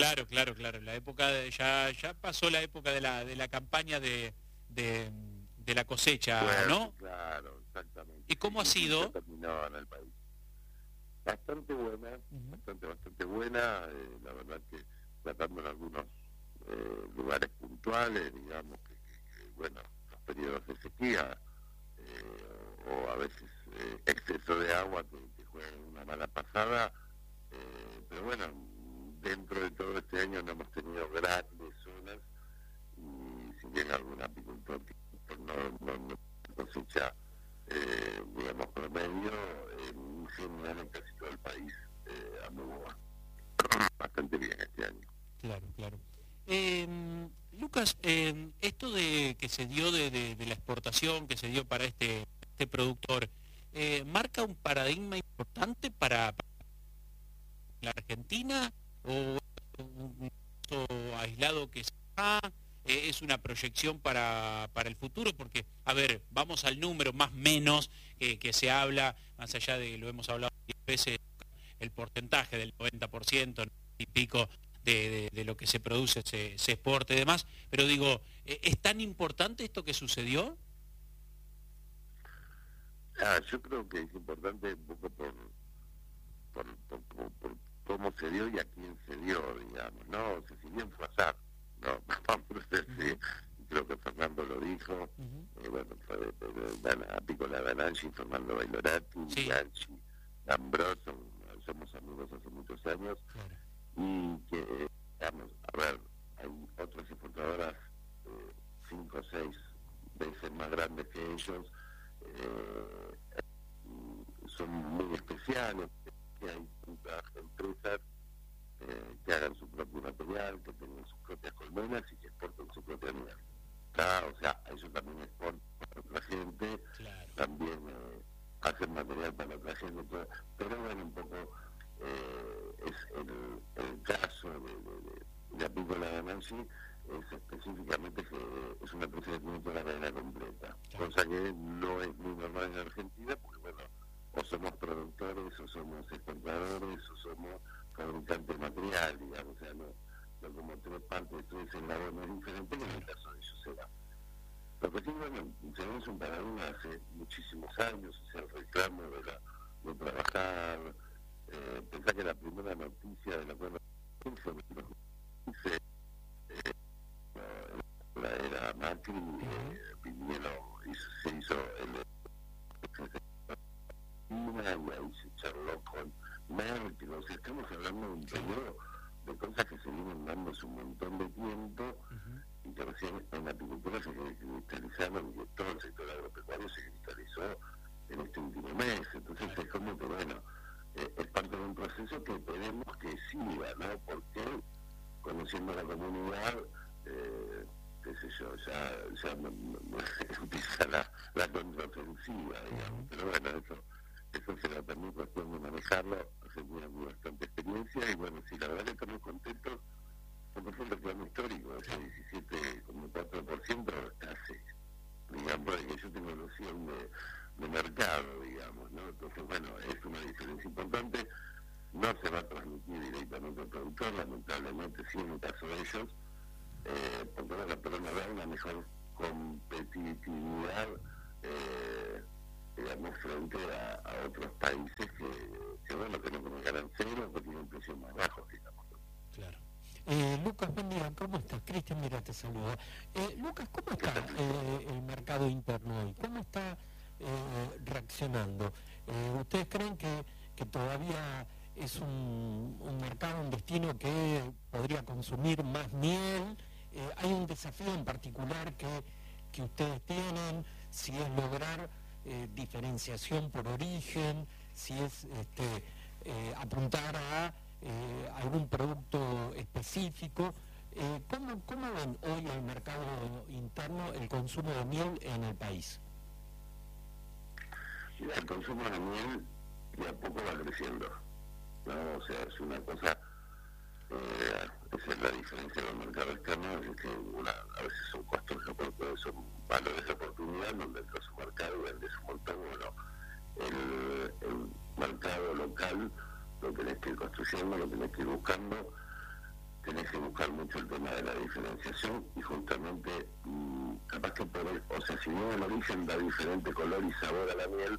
Claro, claro, claro. La época ya pasó la época de la campaña de, de la cosecha, Fuerte, ¿no? claro, exactamente. ¿Y Sí, cómo ha sí, sí, ya sido? terminó en el país. Bastante buena, Ujú. bastante buena, la verdad que tratando en algunos lugares puntuales, digamos, bueno, los periodos de sequía, o a veces exceso de agua que juegan una mala pasada, pero bueno, dentro de todo este año no hemos tenido grandes zonas y si bien algún apicultor que no cosecha, digamos, promedio, en general en casi todo el país anduvo bastante bien este año. Claro, claro. Lucas, esto de que se dio de la exportación que se dio para este productor, ¿marca un paradigma importante para la Argentina o es un caso aislado que se da? ¿Es una proyección para el futuro? Porque, a ver, vamos al número más menos que se habla, más allá de, lo hemos hablado 10 veces, el porcentaje del 90% y pico de lo que se produce se exporta y demás, pero digo, ¿es tan importante esto que sucedió? Yo creo que es importante un poco por cómo se dio y a quién se dio, digamos, ¿no? O sea, si bien fue azar, ¿no? Vamos a decir, creo que Fernando lo dijo, Ujú. bueno, fue Apícola Dananchi, Fernando Bailorati, Sí, Bianchi, Ambrós, somos amigos hace muchos años, claro. y que, digamos, a ver, hay otras exportadoras 5 o 6 veces más grandes que ellos, eh, son muy especiales, que hay muchas empresas que hagan su propio material, que tengan sus propias colmenas y que exporten su propia miel. O sea, eso también exporta para otra gente, Claro. también hacen material para otra gente, pero bueno, un poco es el caso de Apícola de Nancy, es específicamente que es una empresa que tiene toda la cadena completa, Claro. cosa que no es muy normal en Argentina, porque bueno, o somos productores, o somos exportadores, o somos fabricantes de material, digamos, o sea, no como tres partes, tres eslabones diferentes, que en el Claro. caso de ellos se da. Lo que sí, bueno, tenemos un paradigma hace muchísimos años, o sea, el reclamo de trabajar, pensá que la primera noticia de la cual fue en el 2015, la era Macri, Ujú. vinieron y se hizo el y ahí se charló con Merkel, o sea, estamos hablando de un Claro. periodo de cosas que se vienen dando hace un montón de tiempo Ujú. y que recién en la agricultura se cristalizaron y que todo el sector agropecuario se cristalizó en este último mes. Entonces Claro. es como que, bueno, es parte de un proceso que esperemos que siga, ¿no? Porque conociendo la comunidad, qué sé yo, ya empieza la contraofensiva, digamos. Ujú. Pero bueno, eso será también cuestión de manejarlo, hace muy bastante experiencia y bueno, sí, la verdad que estamos contentos porque fue un reclamo histórico, ese Claro. 17,4% hace, digamos, de que yo tengo noción de mercado, digamos, ¿no? Entonces, bueno, es una diferencia importante, no se va a transmitir directamente al productor, lamentablemente, sí en el caso de ellos, porque bueno, pero no da una mejor competitividad, digamos, frente a otros países bueno, que no comen aranceles, que tienen precios más bajos, digamos. Claro. Lucas, buen día, ¿cómo estás? Cristian, mira, te saluda. Lucas, ¿cómo ¿Qué está tal, Cristian? el mercado interno hoy? ¿Cómo está reaccionando? ¿Ustedes creen que todavía es un mercado, un destino que podría consumir más miel? ¿Hay un desafío en particular que ustedes tienen? Si es lograr diferenciación por origen, si es apuntar a algún producto específico. ¿Cómo ven hoy el mercado interno, el consumo de miel en el país? Mira, el consumo de miel de a poco va creciendo, ¿no? O sea, es una cosa, esa es la diferencia del mercado externo, es que a veces son costos, son valores de oportunidad, donde entras a un mercado y vendes un montón, bueno, el mercado local lo tenés que ir construyendo, lo tenés que ir buscando, tenés que buscar mucho el tema de la diferenciación y justamente capaz que o sea, si bien el origen da diferente color y sabor a la miel,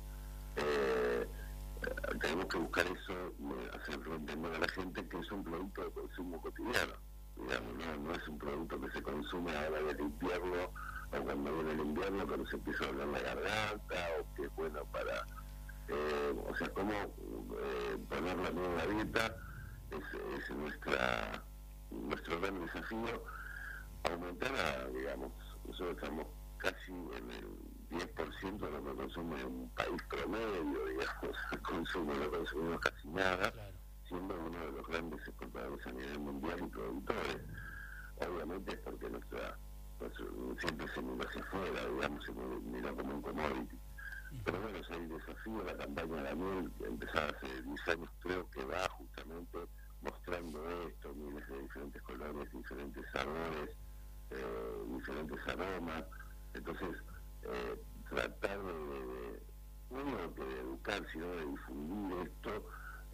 tenemos que buscar eso, hacerlo entender a la gente que es un producto de consumo cotidiano, digamos, no es un producto que se consume ahora en el invierno o cuando viene el invierno, cuando se empieza a doler la garganta, o que es bueno para, o sea, cómo poner la miel en la dieta es nuestro gran desafío, aumentar digamos, nosotros estamos casi en el 10% de lo que consume un país promedio, digamos, el consumo no consumimos casi nada, claro, siendo uno de los grandes exportadores a nivel mundial y productores. Obviamente es porque siempre se mira hacia afuera, digamos, se mira como un commodity. Pero bueno, hay desafío, la campaña de la miel, empezada hace 10 años, creo que va justamente mostrando esto, miles de diferentes colores, diferentes sabores, diferentes aromas. Entonces, tratar no de educar, sino de difundir esto,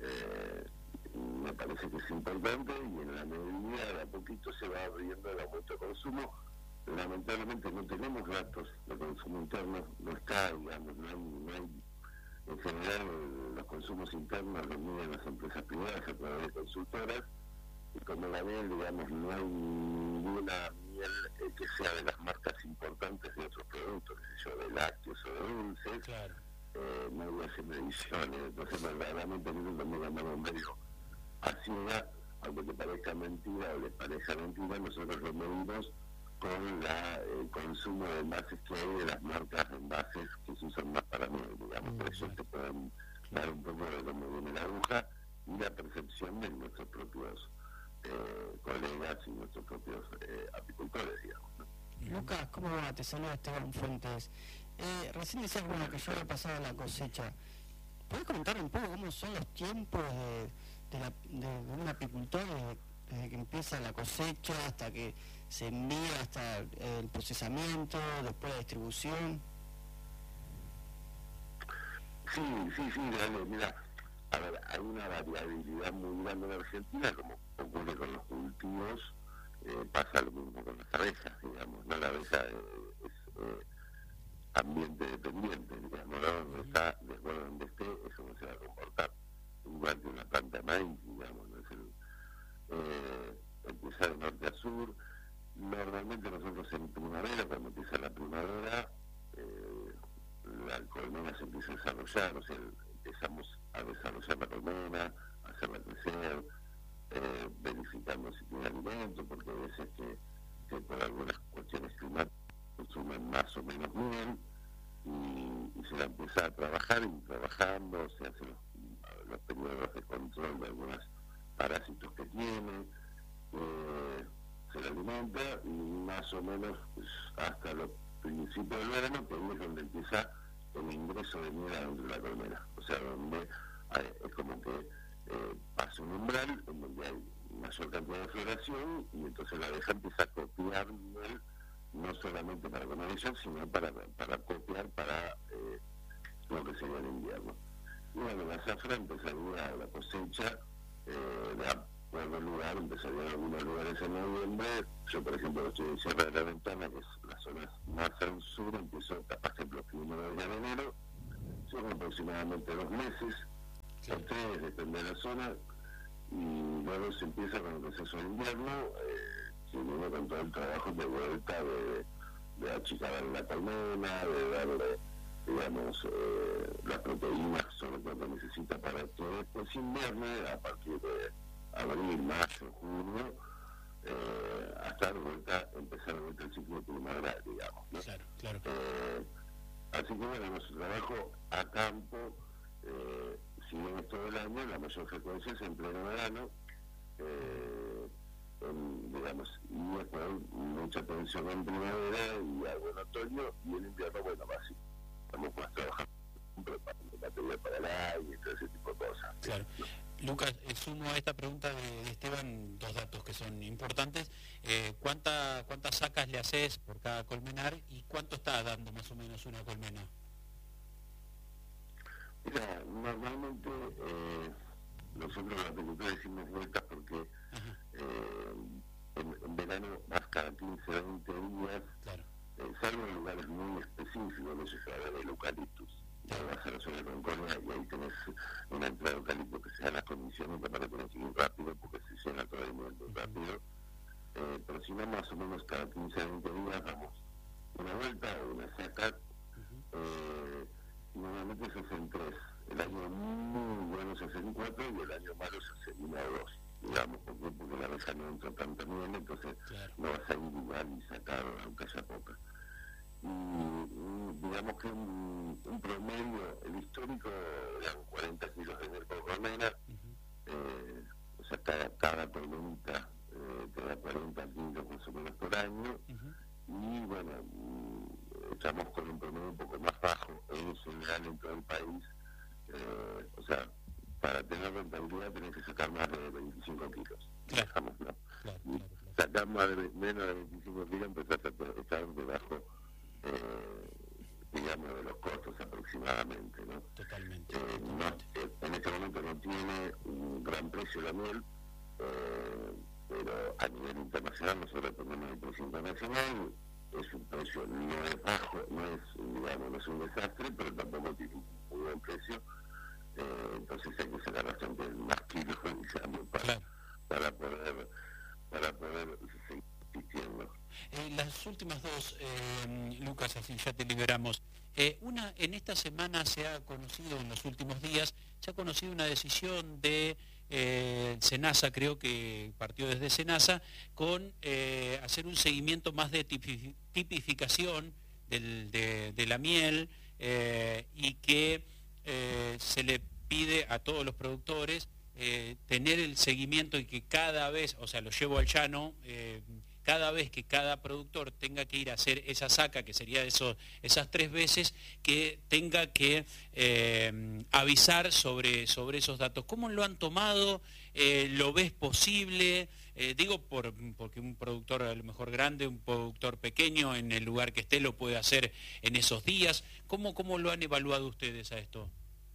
me parece que es importante, y en la medida de a poquito se va abriendo el aumento de consumo. Lamentablemente no tenemos datos de consumo interno, no está, digamos, no hay en general los consumos internos los miden las empresas privadas a través de consultoras, y como la miel, digamos, no hay ninguna miel que sea de las marcas importantes de otros productos, qué sé yo, de lácteos o de dulces, claro. No hace mediciones, entonces verdaderamente nosotros andamos medio a ciega, aunque te parezca mentira o les parezca mentira, nosotros lo medimos con el consumo de envases que hay de las marcas de envases que se usan más para miel, digamos, por eso te pueden dar un poco de cómo viene la aguja y la percepción de nuestros propios colegas y nuestros propios apicultores, digamos, ¿no? Lucas, ¿cómo va? Te saluda Esteban Fuentes. Recién decías, bueno, que ya había pasado la cosecha. ¿Puedes comentar un poco cómo son los tiempos de un apicultor desde que empieza la cosecha hasta que se envía, hasta el procesamiento, después la distribución? Sí, dale, mira, a ver, hay una variabilidad muy grande en Argentina, como ocurre con los cultivos, pasa lo mismo con las abejas, digamos, ¿no? La abeja es ambiente dependiente, digamos, ¿no? Donde está, de acuerdo donde esté, eso no se va a comportar. Igual que una planta de maíz, digamos, ¿no? Empieza de norte a sur. Normalmente nosotros en primavera, cuando empieza la primavera, la colmena se empieza a desarrollar, o sea, empezamos a desarrollar la colmena, a hacerla crecer, verificando si tiene alimento, porque a veces que por algunas cuestiones climáticas consumen más o menos bien, y se la empieza a trabajar, y trabajando se hacen los periodos de control de algunos parásitos que tiene, se la alimenta, y más o menos pues, hasta los principios del verano, que es donde empieza el ingreso de miel dentro de la colmena, o sea, donde es como que pasa un umbral en donde hay mayor cantidad de floración, y entonces la abeja empieza a copiar miel, no solamente para comer, sino para copiar para lo que sería el invierno. Y bueno, la zafra empezaría la cosecha de algún lugar, empezaría en algunos lugares en noviembre. Yo, por ejemplo, estoy en Sierra de la Ventana, que es la zona más al sur, empezó capaz que los primeros días de enero, son aproximadamente 2 meses, o 3, depende de la zona, y luego se empieza con el proceso de invierno, que viene con todo el trabajo de vuelta de achicar la colmena, de darle, digamos, las proteínas sobre todo que necesita para que después invierne a partir de abril, mayo, junio, hasta empezar de vuelta el ciclo de primavera, digamos, ¿no? Claro. Así que bueno, nuestro trabajo a campo, si bien es todo el año, la mayor frecuencia es en pleno verano, digamos, y después mucha tensión en primavera y algo en otoño, y en invierno, bueno, básicamente estamos más trabajando preparando material para el aire y todo ese tipo de cosas. Claro. Lucas, sumo a esta pregunta de Esteban 2 datos que son importantes. ¿Cuántas sacas le haces por cada colmenar y cuánto está dando más o menos una colmena? Mira, normalmente nosotros los apicultores decimos vueltas porque en verano vas cada 15 o 20 días, claro. Salvo en lugares muy específicos, no sé si va el eucaliptus. Vas a la zona de Concordia y ahí tenés una entrada de eucalipto que se dan las condiciones para que tenés que ir rápido porque se llena todo el mundo rápido. Pero si no, más o menos cada 15 o 20 días damos una vuelta o una saca. Y normalmente se hacen 3. El año muy bueno se hacen 4 y el año malo se hacen 1 o 2. Digamos, porque la abeja no entra tan bien, entonces claro, no vas a ir igual y sacar aunque haya poca. Y digamos que un promedio, el histórico eran 40 kilos de miel por colmena, o sea, cada colmenita te da 40 kilos más o menos por año, y bueno, estamos con un promedio un poco más bajo, en general en todo el país, o sea, para tener rentabilidad tenés que sacar más de 25 kilos, claro, digamos, ¿no? Claro. Sacar menos de 25 kilos empezás a estar debajo, digamos, de los costos aproximadamente, ¿no? Totalmente. En este momento no tiene un gran precio la miel, pero a nivel internacional nosotros ponemos el precio internacional, es un precio no es bajo, no es, digamos, no es un desastre, pero tampoco tiene un muy buen precio. Entonces hay que sacar bastante más kilos, digamos, para poder seguir existiendo. Las últimas dos, Lucas, así ya te liberamos. Una, en esta semana se ha conocido, en los últimos días, se ha conocido una decisión de SENASA, creo que partió desde SENASA, con hacer un seguimiento más de tipificación de la miel, y que se le pide a todos los productores tener el seguimiento y que cada vez, o sea, lo llevo al llano, cada vez que cada productor tenga que ir a hacer esa saca, que sería esas 3 veces, que tenga que avisar sobre esos datos. ¿Cómo lo han tomado? ¿Lo ves posible? Digo porque un productor a lo mejor grande, un productor pequeño, en el lugar que esté, lo puede hacer en esos días. ¿Cómo lo han evaluado ustedes a esto?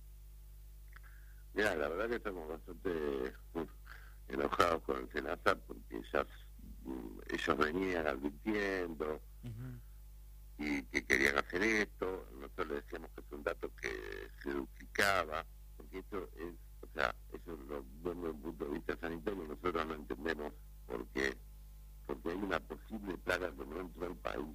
Mira, la verdad que estamos bastante enojados con el SENASA porque ya ellos venían advirtiendo y que querían hacer esto. Nosotros le decíamos que es un dato que se duplicaba, porque esto es, o sea, eso lo vemos desde un punto de vista sanitario, nosotros no entendemos por qué, porque hay una posible plaga que no entró al país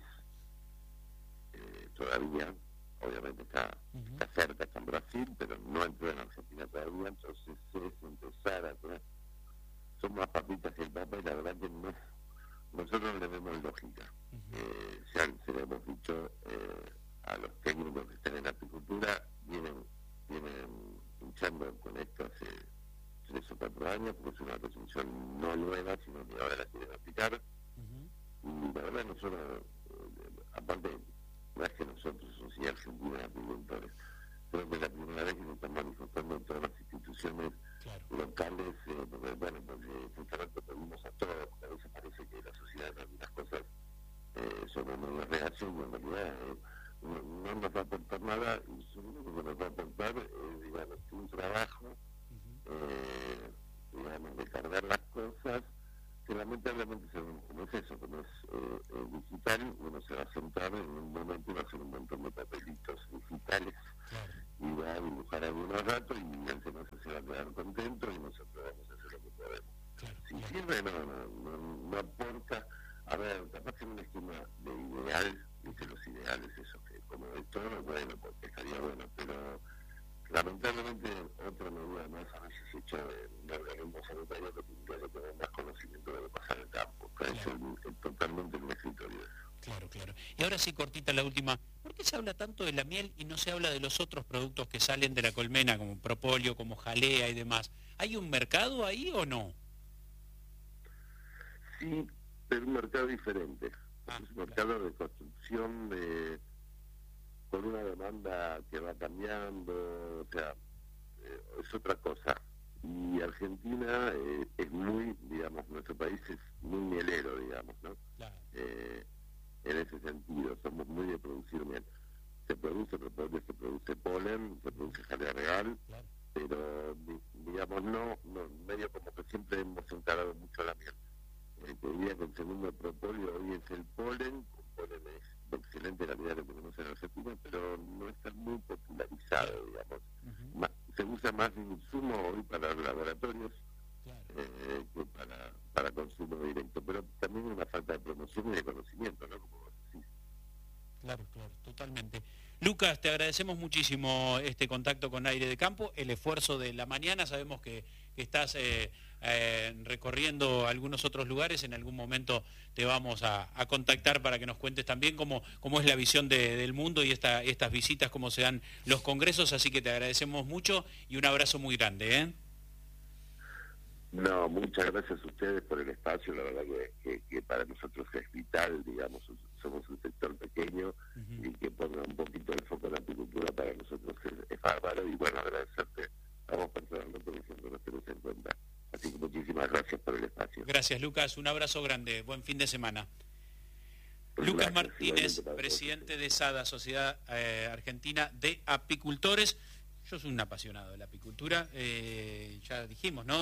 todavía. Obviamente está cerca, está en Brasil, pero no entró en Argentina todavía, entonces es empezar a tener, son más papitas que el papa y la verdad que no, nosotros no le vemos lógica. Ya se lo hemos dicho a los técnicos que están en la apicultura, vienen luchando con esto hace 3 o 4 años, porque es una resolución no nueva, sino que ahora la quieren aplicar. Y la verdad nosotros, aparte, no es que nosotros, Sociedad Argentina de Apicultores, creo que es la primera vez que nos están manifestando en todas las instituciones locales, porque este rato pedimos a todos, porque a veces parece que la sociedad en algunas cosas son una reacción, y en realidad no nos va a aportar nada, y lo único que nos va a aportar es, digamos, un trabajo, digamos, de cargar las cosas, que lamentablemente sabemos cómo es eso, como es digital, uno se va a sentar en un momento y va a hacer un montón de papelitos digitales y va a dibujar algunos datos y el SENASA se va a quedar contento y nosotros vamos a hacer lo que podemos. Si sirve, no aporta. A ver, capaz que un esquema de ideal, dice los ideales, eso que como de todo, bueno, porque estaría bueno, pero lamentablemente otra medida más a veces hecha de un organismo sanitario que tendría que tener más conocimiento de lo que pasa en el campo, que es totalmente un escritorio de eso. Claro. Y ahora sí, cortita la última, ¿por qué se habla tanto de la miel y no se habla de los otros productos que salen de la colmena, como propóleo, como jalea y demás? ¿Hay un mercado ahí o no? Sí, pero un mercado diferente. Es un mercado de construcción con una demanda que va cambiando, o sea, es otra cosa. Y Argentina es muy, digamos, nuestro país es muy mielero, digamos, ¿no? Claro. En ese sentido, somos muy de producir miel. Se produce propóleo, se produce polen, se produce jalea real, claro, pero, digamos, no, medio como que siempre hemos encarado mucho la miel. es el polen. El polen es de excelente calidad que tenemos en Argentina, pero no está muy popularizado, digamos. Se usa más de insumo hoy para los laboratorios que para consumo directo, pero también hay una falta de promoción y de conocimiento, ¿no? Como vos decís. Claro, totalmente. Lucas, te agradecemos muchísimo este contacto con Aire de Campo, el esfuerzo de la mañana. Sabemos que estás recorriendo algunos otros lugares. En algún momento te vamos a contactar para que nos cuentes también cómo es la visión del mundo y estas visitas, cómo se dan los congresos. Así que te agradecemos mucho y un abrazo muy grande, ¿eh? No, muchas gracias a ustedes por el espacio. La verdad que para nosotros es vital, digamos, somos un sector pequeño y que ponga un poquito el foco en la apicultura para nosotros es bárbaro. Y bueno, agradecerte a vos personalmente porque siempre nos tenés en cuenta. Así que muchísimas gracias por el espacio. Gracias, Lucas. Un abrazo grande. Buen fin de semana. Pues Lucas gracias, Martínez, presidente de SADA, Sociedad Argentina de Apicultores. Yo soy un apasionado de la apicultura, ya dijimos, ¿no?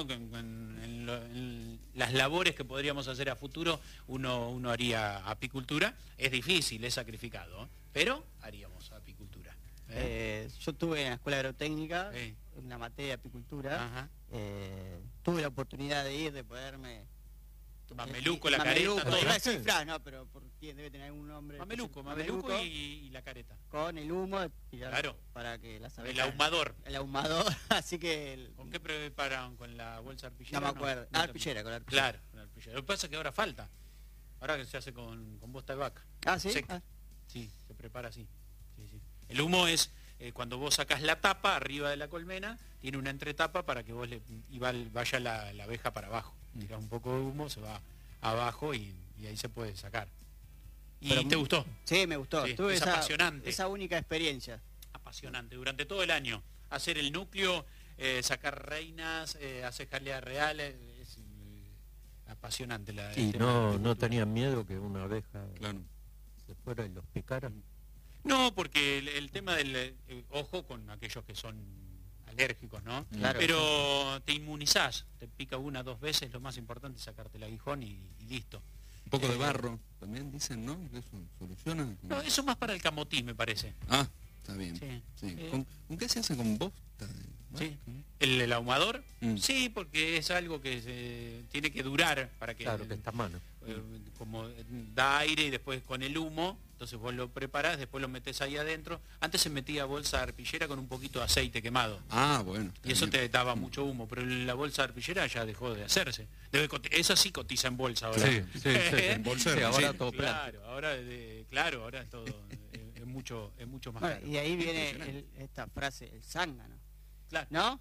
En las labores que podríamos hacer a futuro, uno haría apicultura. Es difícil, es sacrificado, pero haríamos apicultura. Yo estuve en la escuela agrotécnica, en la materia de apicultura. Tuve la oportunidad de ir, de poderme... Mameluco, la careta, todo. Iba a decir Fran, no, pero debe tener algún nombre. Mameluco y la careta. Con el humo, claro, para que las abejas... El ahumador. El ahumador, así que... ¿Con qué preparan? ¿Con la bolsa arpillera? No me acuerdo. No, arpillera, con la arpillera. Claro, con la arpillera. Lo que pasa es que ahora falta. Ahora que se hace con bosta de vaca. Ah, ¿sí? Seca. Sí, se prepara así. Sí. El humo es... cuando vos sacás la tapa arriba de la colmena, tiene una entretapa para que vos vaya la abeja para abajo. Tirás un poco de humo, se va abajo y ahí se puede sacar. ¿Y pero, te gustó? Sí, me gustó. Sí, es apasionante. Esa única experiencia. Apasionante. Durante todo el año. Hacer el núcleo, sacar reinas, hacer jalea real, es apasionante. ¿Y no tenían miedo que una abeja se fuera y los picara? No, porque el tema del... ojo con aquellos que son alérgicos, ¿no? Claro, pero te inmunizás, te pica 1 o 2 veces, lo más importante es sacarte el aguijón y listo. Un poco de barro, también dicen, ¿no? ¿Eso soluciona? No, eso más para el camotí, me parece. Ah, está bien. Sí. ¿Con qué se hace con bosta? Sí. ¿El ahumador? Sí, porque es algo que tiene que durar para que... Claro, que está a mano. Como da aire y después con el humo, entonces vos lo preparás, después lo metés ahí adentro. Antes se metía bolsa arpillera con un poquito de aceite quemado. Ah, bueno. Y eso te daba mucho humo, pero la bolsa arpillera ya dejó de hacerse. Esa sí cotiza en bolsa ahora. Sí. En bolsa, ahora todo claro, ahora es todo es mucho más caro. Y ahí viene esta frase, el zángano. Claro. ¿No?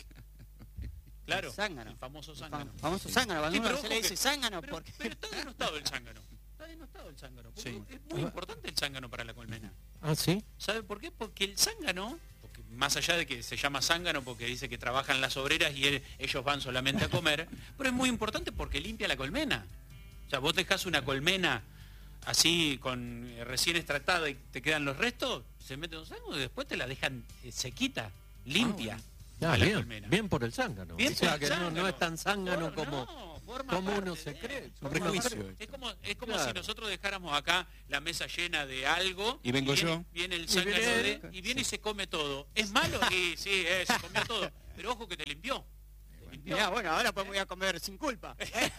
Claro, el zángano. El famoso zángano. Famoso zángano, cuando uno se le dice zángano, pero está denostado el zángano. Está denostado el zángano. Sí. Es muy importante el zángano para la colmena. ¿Ah, sí? ¿Sabe por qué? Porque el zángano, más allá de que se llama zángano porque dice que trabajan las obreras y ellos van solamente a comer, pero es muy importante porque limpia la colmena. O sea, vos dejás una colmena así con recién extractada y te quedan los restos, se meten un zángano y después te la dejan sequita, limpia. Ah, bien por el zángano. Bien, o sea, que no es tan zángano como uno se cree. Un prejuicio. Es como si nosotros dejáramos acá la mesa llena de algo y vengo yo. Viene el zángano y viene y se come todo. ¿Es malo? Sí, se comió todo. Pero ojo que te limpió. Mirá, bueno, ahora pues voy a comer sin culpa.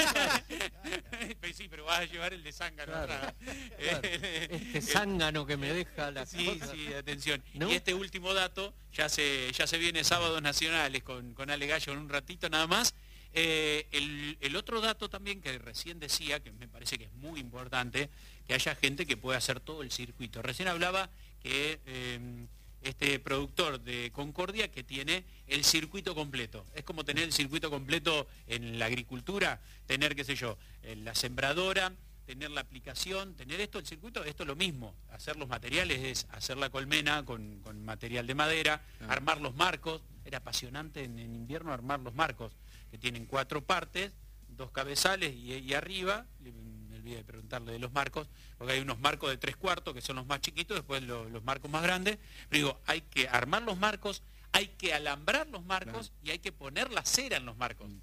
Sí, pero vas a llevar el de zángano. Claro. Este zángano que me deja la Sí, atención. ¿No? Y este último dato, ya se viene Sábados Nacionales con Ale Gallo en un ratito nada más. El otro dato también que recién decía, que me parece que es muy importante, que haya gente que pueda hacer todo el circuito. Recién hablaba que... este productor de Concordia que tiene el circuito completo. Es como tener el circuito completo en la agricultura, tener, qué sé yo, la sembradora, tener la aplicación, tener el circuito, esto es lo mismo. Hacer los materiales es hacer la colmena con material de madera, armar los marcos. Era apasionante en invierno armar los marcos, que tienen 4 partes, 2 cabezales y arriba, me olvidé de preguntarle de los marcos, porque hay unos marcos de 3/4 que son los más chiquitos, después los marcos más grandes. Pero digo, hay que armar los marcos, hay que alambrar los marcos y hay que poner la cera en los marcos.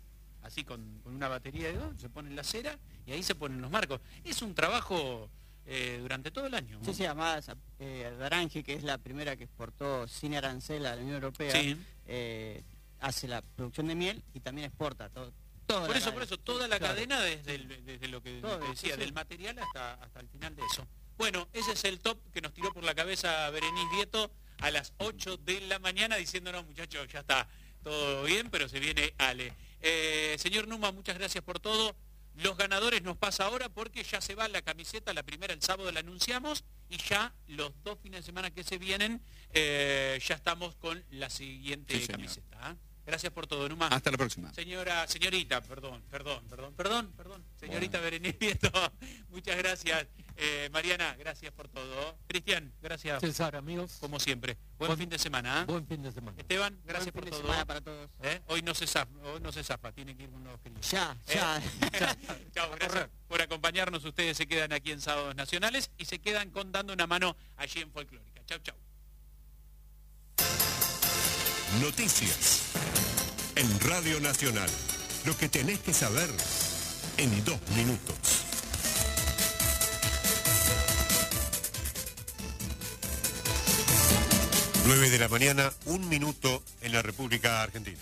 así con una batería de 2, se pone la cera y ahí se ponen los marcos. Es un trabajo durante todo el año, ¿no? Sí, además Darangi, que es la primera que exportó sin arancel a la Unión Europea, sí. Hace la producción de miel y también exporta todo. Por eso, toda la claro. cadena desde lo que te decía, del material hasta el final de eso. Bueno, ese es el top que nos tiró por la cabeza Berenice Vieto a las 8 de la mañana diciéndonos, muchachos, ya está todo bien, pero se viene Ale. Señor Numa, muchas gracias por todo. Los ganadores nos pasa ahora porque ya se va la camiseta, la primera el sábado la anunciamos y ya los 2 fines de semana que se vienen ya estamos con la siguiente camiseta. Gracias por todo, Numa. Hasta la próxima. Señorita, perdón. Señorita Berenice Vieto, muchas gracias. Mariana, gracias por todo. Cristian, gracias. César, amigos. Como siempre. Buen fin de semana. Buen fin de semana. Esteban, gracias por todo. Semana para todos. Hoy no se zafa, tiene que ir con los críos. Ya. Chao, gracias por acompañarnos. Ustedes se quedan aquí en Sábados Nacionales y se quedan dando una mano allí en Folclórica. Chau. Noticias en Radio Nacional. Lo que tenés que saber en 2 minutos. 9 de la mañana, 1 minuto en la República Argentina.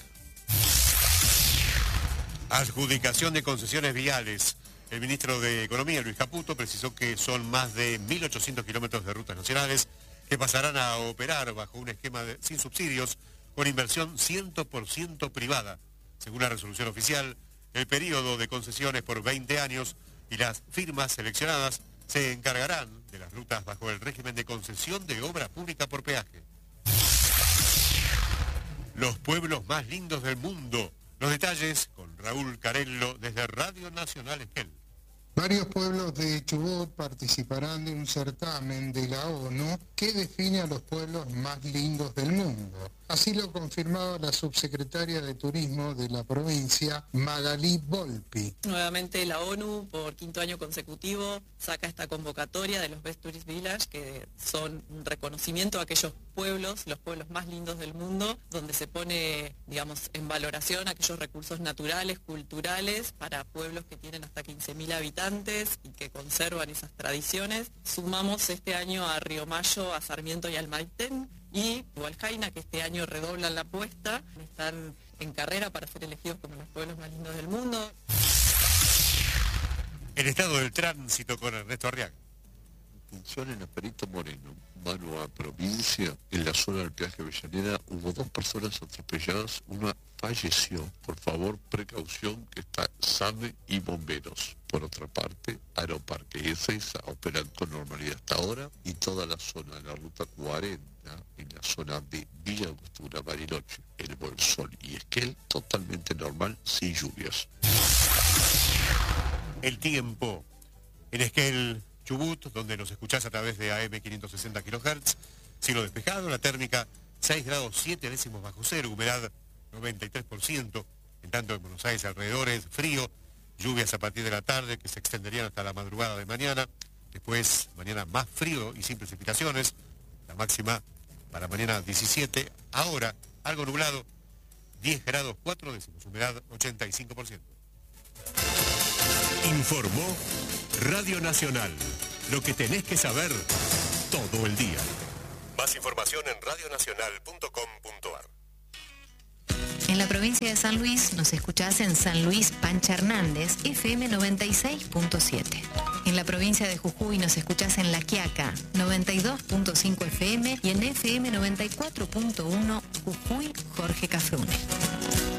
Adjudicación de concesiones viales. El ministro de Economía, Luis Caputo, precisó que son más de 1.800 kilómetros de rutas nacionales que pasarán a operar bajo un esquema sin subsidios con inversión 100% privada. Según la resolución oficial, el periodo de concesiones por 20 años y las firmas seleccionadas se encargarán de las rutas bajo el régimen de concesión de obra pública por peaje. Los pueblos más lindos del mundo. Los detalles con Raúl Carello desde Radio Nacional Esquel. Varios pueblos de Chubut participarán de un certamen de la ONU que define a los pueblos más lindos del mundo. Así lo confirmaba la subsecretaria de Turismo de la provincia, Magalí Volpi. Nuevamente la ONU, por 5º año consecutivo, saca esta convocatoria de los Best Tourist Village, que son un reconocimiento a aquellos pueblos, los pueblos más lindos del mundo, donde se pone, digamos, en valoración aquellos recursos naturales, culturales, para pueblos que tienen hasta 15.000 habitantes y que conservan esas tradiciones. Sumamos este año a Río Mayo, a Sarmiento y al Maitén, y Hualjaina, que este año redoblan la apuesta, están en carrera para ser elegidos como los pueblos más lindos del mundo. El estado del tránsito con Ernesto Arriaga. Atención en Perito Moreno, mano a provincia, en la zona del peaje Avellaneda hubo 2 personas atropelladas, una falleció. Por favor, precaución, que está SAME y bomberos. Por otra parte, Aeroparque y Ezeiza operan con normalidad hasta ahora y toda la zona de la ruta 40, en la zona de Villa Angostura, Bariloche, El Bolsón y Esquel, totalmente normal, sin lluvias. El tiempo. En Esquel, Chubut, donde nos escuchás a través de AM 560 kHz, cielo despejado, la térmica 6 grados 7 décimos bajo cero, humedad 93%, en tanto en Buenos Aires alrededores, frío, lluvias a partir de la tarde que se extenderían hasta la madrugada de mañana, después mañana más frío y sin precipitaciones, la máxima para mañana 17, ahora algo nublado, 10 grados 4 décimos, humedad 85%. Informó Radio Nacional. Lo que tenés que saber todo el día. Más información en radionacional.com.ar. En la provincia de San Luis nos escuchás en San Luis Pancha Hernández, FM 96.7. En la provincia de Jujuy nos escuchás en La Quiaca, 92.5 FM y en FM 94.1 Jujuy Jorge Cafrune.